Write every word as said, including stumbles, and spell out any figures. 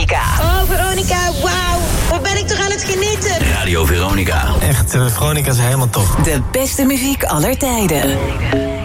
Veronica. Oh, Veronica, wauw. Wat ben ik toch aan het genieten. Radio Veronica. Echt, uh, Veronica is helemaal top. De beste muziek aller tijden.